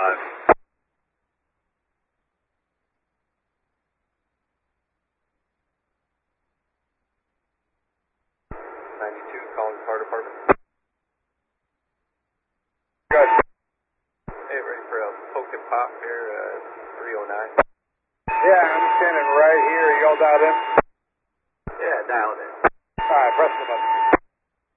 Calling fire department. Good. Hey, ready for a poke and pop here, 309. Yeah, I'm standing right here. You all dialed in? Yeah, dialed in. All right, press the button.